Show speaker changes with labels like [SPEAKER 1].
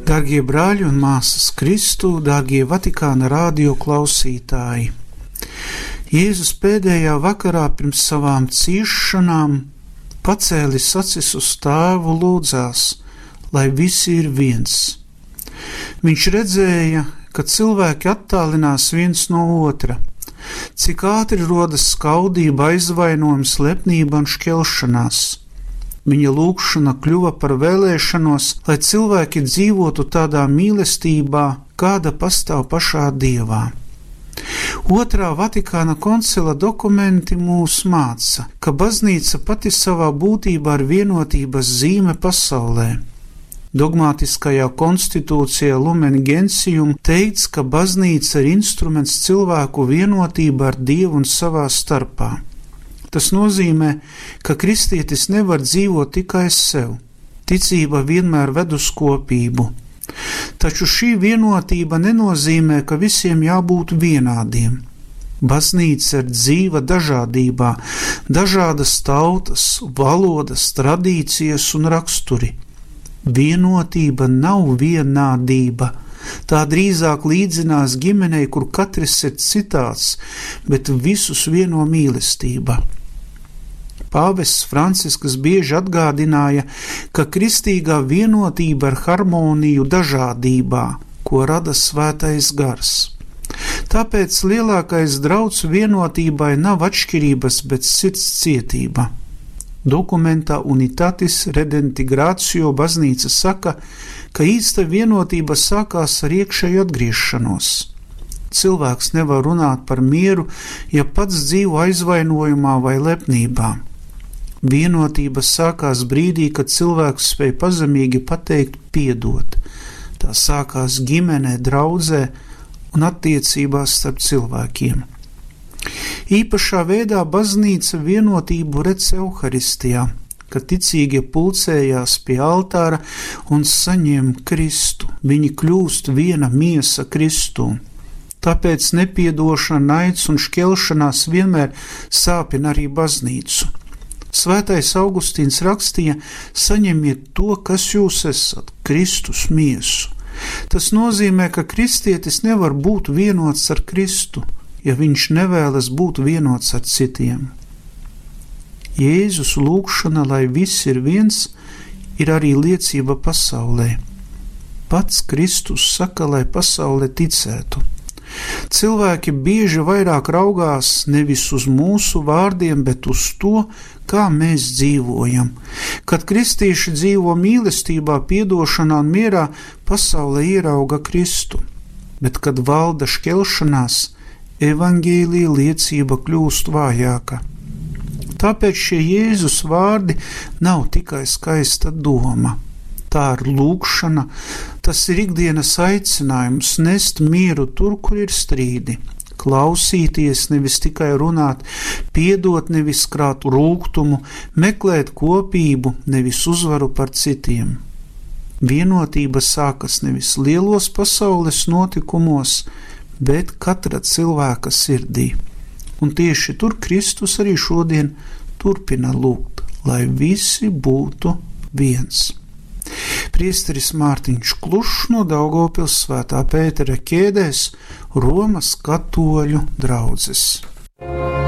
[SPEAKER 1] Darbie brāļi un māsas Kristū, darbie Vatikāna radio klausītāji! Jēzus pēdējā vakarā pirms savām ciešanām pacēlis acis uz Tēvu, lūdzās, lai visi ir viens. Viņš redzēja, ka cilvēki attālinās viens no otra, cik ātri rodas skaudība, aizvainojums, lepnība un šķelšanās. Viņa lūgšana kļuva par vēlēšanos, lai cilvēki dzīvotu tādā mīlestībā, kāda pastāv pašā Dievā. Otrā Vatikāna koncila dokumenti mūs māca, ka baznīca pati savā būtībā ir vienotības zīme pasaulē. Dogmātiskajā konstitūcijā Lumen Gentium teikts, ka baznīca ir instruments cilvēku vienotībā ar Dievu un savā starpā. Tas nozīmē, ka kristietis nevar dzīvot tikai sev. Ticība vienmēr ved uz kopību. Taču šī vienotība nenozīmē, ka visiem jābūt vienādiem. Baznīca ir dzīva dažādībā, dažādas tautas, valodas, tradīcijas un raksturi. Vienotība nav vienādība. Tā drīzāk līdzinās ģimenei, kur katrs ir citāds, bet visus vieno mīlestība. Pāvests Francisks bieži atgādināja, ka kristīgā vienotība ir harmoniju dažādībā, ko rada Svētais Gars. Tāpēc lielākais drauds vienotībai nav atšķirības, bet sirds cietība. Dokumentā Unitatis Redintegratio baznīca saka, ka īsta vienotība sākās ar iekšēju atgriešanos. Cilvēks nevar runāt par mieru, ja pats dzīvo aizvainojumā vai lepnībā. Vienotība sākās brīdī, kad cilvēks spēj pazemīgi pateikt piedot. Tā sākās ģimenē, draudzē un attiecībās starp cilvēkiem. Īpašā veidā baznīca vienotību redz Euharistijā, kad ticīgie pulcējās pie altāra un saņem Kristu. Viņi kļūst viena miesa Kristū. Tāpēc nepiedošana, naids un šķelšanās vienmēr sāpina arī baznīcu. Svētais Augustīns rakstīja: saņemiet to, kas jūs esat, Kristus miesu. Tas nozīmē, ka kristietis nevar būt vienots ar Kristu, ja viņš nevēlas būt vienots ar citiem. Jēzus lūgšana, lai viss ir viens, ir arī liecība pasaulē. Pats Kristus saka, lai pasaule ticētu. Cilvēki bieži vairāk raugās nevis uz mūsu vārdiem, bet uz to, kā mēs dzīvojam. Kad kristieši dzīvo mīlestībā, piedošanā un mierā, pasaule ierauga Kristu. Bet, kad valda šķelšanās, evaņģēlija liecība kļūst vājāka. Tāpēc šie Jēzus vārdi nav tikai skaista doma. Tā ir lūgšana, tas ir ikdienas aicinājums nest mieru tur, kur ir strīdi, klausīties, nevis tikai runāt, piedot, nevis krāt rūgtumu, meklēt kopību, nevis uzvaru par citiem. Vienotība sākas nevis lielos pasaules notikumos, bet katra cilvēka sirdī. Un tieši tur Kristus arī šodien turpina lūgt, lai visi būtu viens. Priesteris Mārtiņš Klušs no Daugavpils Svētā Pētera ķēdēs, Romas katoļu draudzes.